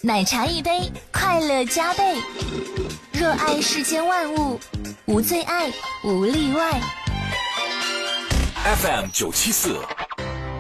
奶茶一杯，快乐加倍。热爱世间万物，无最爱，无例外。 FM 974